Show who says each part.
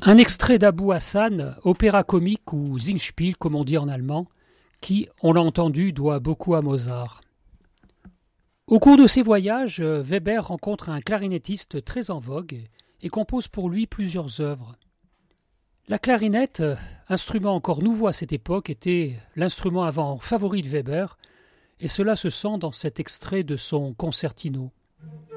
Speaker 1: Un extrait d'Abou Hassan, opéra comique ou Singspiel comme on dit en allemand, qui, on l'a entendu, doit beaucoup à Mozart. Au cours de ses voyages, Weber rencontre un clarinettiste très en vogue et compose pour lui plusieurs œuvres. La clarinette, instrument encore nouveau à cette époque, était l'instrument avant favori de Weber, et cela se sent dans cet extrait de son concertino.